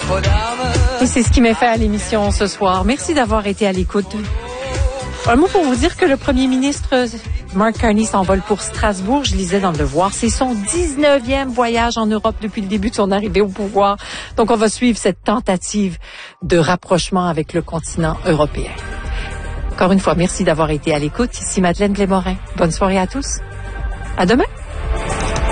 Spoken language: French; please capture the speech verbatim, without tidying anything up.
Et c'est ce qui m'a fait à l'émission ce soir. Merci d'avoir été à l'écoute. Un mot pour vous dire que le premier ministre Mark Carney s'envole pour Strasbourg. Je lisais dans Le Devoir. C'est son dix-neuvième voyage en Europe depuis le début de son arrivée au pouvoir. Donc, on va suivre cette tentative de rapprochement avec le continent européen. Encore une fois, merci d'avoir été à l'écoute. Ici Madeleine Blais-Morin. Bonne soirée à tous. À demain.